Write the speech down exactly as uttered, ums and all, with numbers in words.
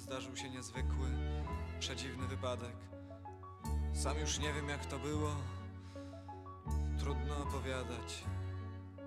zdarzył się niezwykły, przedziwny wypadek. Sam już nie wiem, jak to było. Trudno opowiadać.